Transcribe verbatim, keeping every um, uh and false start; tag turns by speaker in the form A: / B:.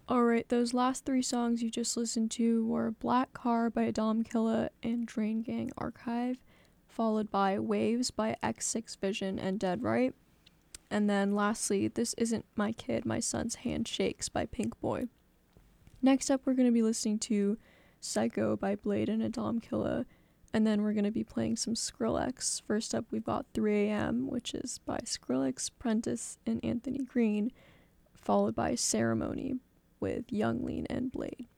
A: Alright, those last three songs you just listened to were Black Car by Adam Killa and Drain Gang Archive, followed by Waves by X six Vision and Dead Right. And then lastly, This Isn't My Kid, My Son's Hand Shakes by Pink Boy. Next up, we're going to be listening to Psycho by Blade and Adam Killa, and then we're going to be playing some Skrillex. First up, we've got three a m, which is by Skrillex, Prentice, and Anthony Green, followed by Ceremony with Young Lean and Blade.